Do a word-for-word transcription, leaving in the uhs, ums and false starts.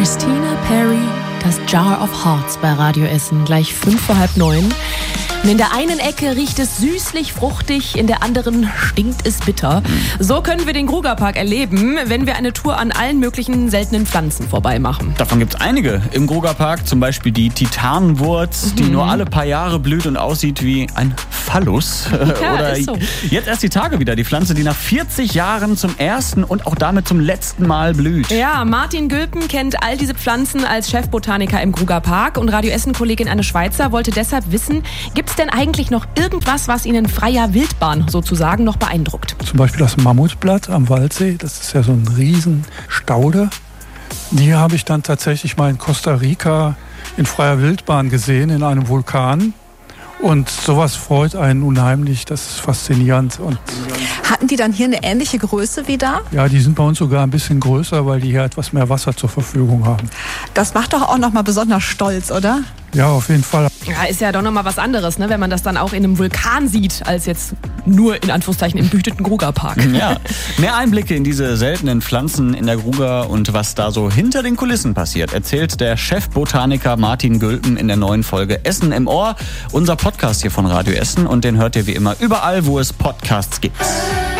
Christina Perri, das Jar of Hearts bei Radio Essen, gleich fünf vor halb neun. Und in der einen Ecke riecht es süßlich fruchtig, in der anderen stinkt es bitter. So können wir den Grugapark erleben, wenn wir eine Tour an allen möglichen seltenen Pflanzen vorbeimachen. Davon gibt es einige im Grugapark, zum Beispiel die Titanenwurz, mhm. die nur alle paar Jahre blüht und aussieht wie ein Phallus. Ja, Oder ist so. Jetzt erst die Tage wieder, die Pflanze, die nach vierzig Jahren zum ersten und auch damit zum letzten Mal blüht. Ja, Martin Gülpen kennt all diese Pflanzen als Chefbotaniker im Grugapark und Radio Essen-Kollegin Anne Schweizer wollte deshalb wissen, gibt es denn eigentlich noch irgendwas, was ihn in freier Wildbahn sozusagen noch beeindruckt? Zum Beispiel das Mammutblatt am Waldsee, das ist ja so ein Riesenstaude. Die habe ich dann tatsächlich mal in Costa Rica in freier Wildbahn gesehen, in einem Vulkan. Und sowas freut einen unheimlich, das ist faszinierend. Und hatten die dann hier eine ähnliche Größe wie da? Ja, die sind bei uns sogar ein bisschen größer, weil die hier etwas mehr Wasser zur Verfügung haben. Das macht doch auch noch mal besonders stolz, oder? Ja, auf jeden Fall. Ja, ist ja doch nochmal was anderes, ne, wenn man das dann auch in einem Vulkan sieht, als jetzt nur in Anführungszeichen im behüteten Grugapark. Ja, mehr Einblicke in diese seltenen Pflanzen in der Gruga und was da so hinter den Kulissen passiert, erzählt der Chefbotaniker Martin Gülpen in der neuen Folge Essen im Ohr. Unser Podcast hier von Radio Essen und den hört ihr wie immer überall, wo es Podcasts gibt.